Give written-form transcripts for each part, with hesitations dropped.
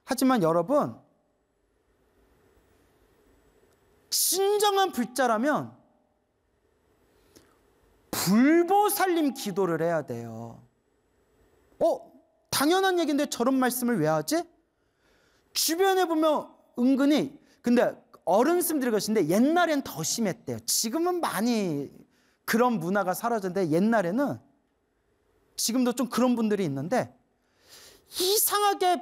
하지만 여러분, 진정한 불자라면 불보살림 기도를 해야 돼요. 당연한 얘기인데 저런 말씀을 왜 하지? 주변에 보면 은근히, 근데 어른 스님들이 그러시는데 옛날엔 더 심했대요. 지금은 많이 그런 문화가 사라졌는데 옛날에는, 지금도 좀 그런 분들이 있는데, 이상하게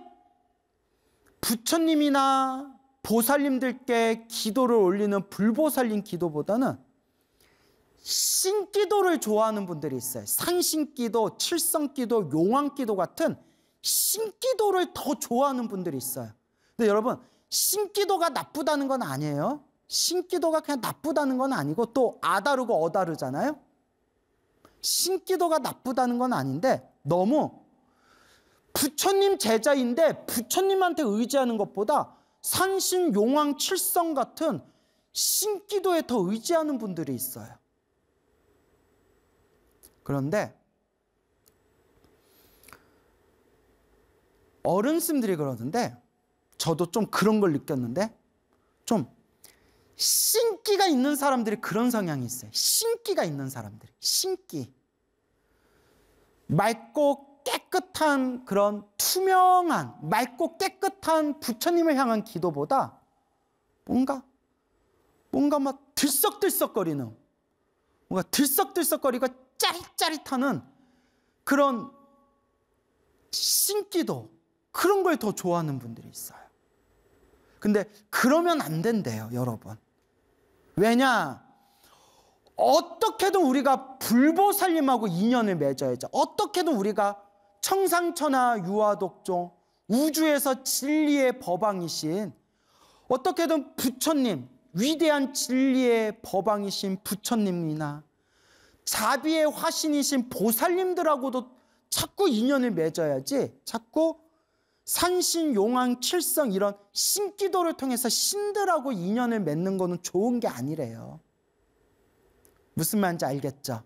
부처님이나 보살님들께 기도를 올리는 불보살님 기도보다는 신기도를 좋아하는 분들이 있어요. 산신기도, 칠성기도, 용왕기도 같은 신기도를 더 좋아하는 분들이 있어요. 근데 여러분, 신기도가 나쁘다는 건 아니에요. 신기도가 그냥 나쁘다는 건 아니고, 또 아다르고 어다르잖아요. 신기도가 나쁘다는 건 아닌데, 너무 부처님 제자인데 부처님한테 의지하는 것보다 산신, 용왕, 칠성 같은 신기도에 더 의지하는 분들이 있어요. 그런데 어른 스님들이 그러는데, 저도 좀 그런 걸 느꼈는데, 좀 신기가 있는 사람들이 그런 성향이 있어요. 신기가 있는 사람들이, 신기. 맑고 깨끗한, 그런 투명한, 맑고 깨끗한 부처님을 향한 기도보다 뭔가 막 들썩들썩거리는, 뭔가 들썩들썩거리고 짜릿짜릿하는 그런 신기도, 그런 걸 더 좋아하는 분들이 있어요. 근데 그러면 안 된대요, 여러분. 왜냐? 어떻게든 우리가 불보살님하고 인연을 맺어야죠. 어떻게든 우리가 청상천하 유아독종, 우주에서 진리의 법왕이신, 어떻게든 부처님, 위대한 진리의 법왕이신 부처님이나 자비의 화신이신 보살님들하고도 자꾸 인연을 맺어야지, 자꾸 산신, 용왕, 칠성 이런 신기도를 통해서 신들하고 인연을 맺는 거는 좋은 게 아니래요. 무슨 말인지 알겠죠?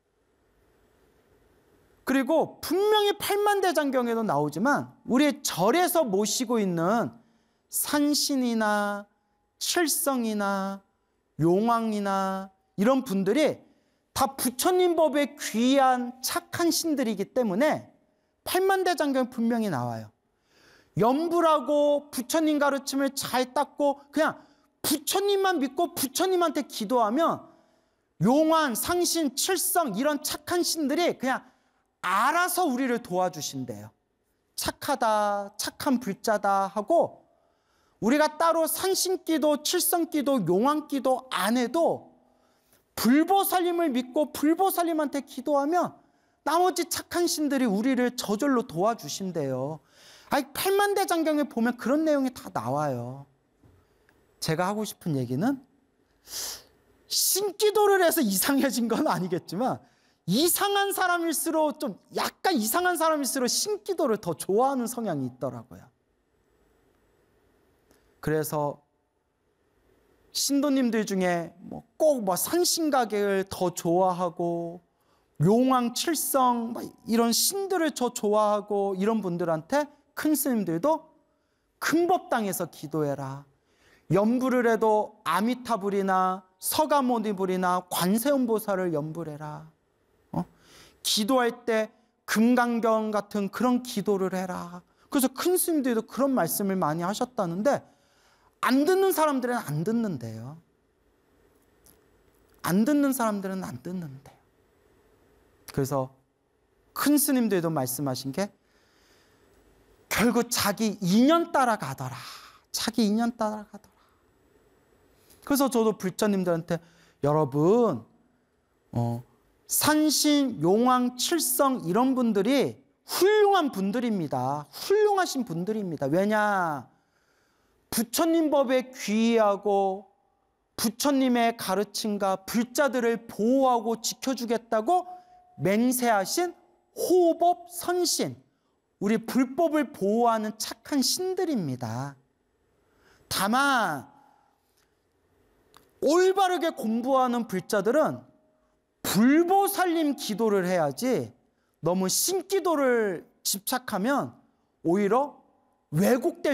그리고 분명히 팔만대장경에도 나오지만 우리 절에서 모시고 있는 산신이나 칠성이나 용왕이나 이런 분들이 다 부처님 법에 귀한 착한 신들이기 때문에 팔만대장경에 분명히 나와요. 염불하고 부처님 가르침을 잘 닦고 그냥 부처님만 믿고 부처님한테 기도하면 용왕, 상신, 칠성 이런 착한 신들이 그냥 알아서 우리를 도와주신대요. 착하다, 착한 불자다 하고 우리가 따로 산신기도, 칠성기도, 용왕기도 안 해도 불보살님을 믿고 불보살님한테 기도하면 나머지 착한 신들이 우리를 저절로 도와주신대요. 팔만대장경에 보면 그런 내용이 다 나와요. 제가 하고 싶은 얘기는 신기도를 해서 이상해진 건 아니겠지만 이상한 사람일수록 좀 약간 이상한 사람일수록 신기도를 더 좋아하는 성향이 있더라고요. 그래서 신도님들 중에 꼭 산신가계를 더 좋아하고 용왕, 칠성 이런 신들을 더 좋아하고 이런 분들한테 큰 스님들도 금법당에서 기도해라. 염불을 해도 아미타불이나 서가모니불이나 관세음보살을 염불해라. 기도할 때 금강경 같은 그런 기도를 해라. 그래서 큰 스님들도 그런 말씀을 많이 하셨다는데 안 듣는 사람들은 안 듣는데요. 안 듣는 사람들은 안 듣는데요. 그래서 큰 스님들도 말씀하신 게 결국 자기 인연 따라가더라. 자기 인연 따라가더라. 그래서 저도 불자님들한테 여러분 산신, 용왕, 칠성 이런 분들이 훌륭한 분들입니다. 훌륭하신 분들입니다. 왜냐? 부처님 법에 귀의하고 부처님의 가르침과 불자들을 보호하고 지켜주겠다고 맹세하신 호법 선신, 우리 불법을 보호하는 착한 신들입니다. 다만 올바르게 공부하는 불자들은 불보살님 기도를 해야지 너무 신기도를 집착하면 오히려 왜곡될